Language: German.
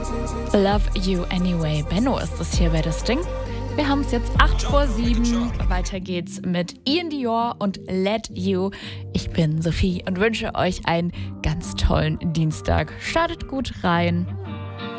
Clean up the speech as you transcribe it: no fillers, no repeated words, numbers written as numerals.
Love You Anyway. Benno ist das hier bei das Ding. Wir haben es jetzt 7:08. Weiter geht's mit Ian Dior und Let You. Ich bin Sophie und wünsche euch einen ganz tollen Dienstag. Startet gut rein.